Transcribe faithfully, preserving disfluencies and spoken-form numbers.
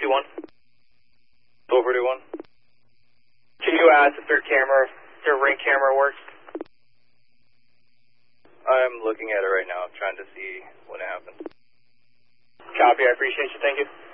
two one. four two one. Can you ask if their camera, their ring camera works? I'm looking at it right now, trying to see when it happened. Copy, I appreciate you, thank you.